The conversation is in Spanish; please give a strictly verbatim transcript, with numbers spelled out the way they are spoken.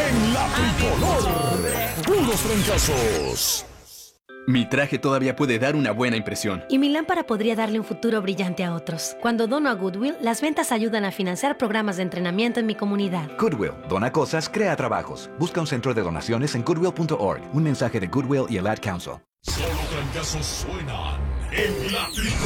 en la tricolor. Puros fracasos. Mi traje todavía puede dar una buena impresión. Y mi lámpara podría darle un futuro brillante a otros. Cuando dono a Goodwill, las ventas ayudan a financiar programas de entrenamiento en mi comunidad. Goodwill, dona cosas, crea trabajos. Busca un centro de donaciones en goodwill punto org. Un mensaje de Goodwill y el Ad Council. Solo fracasos suenan en la tricolor.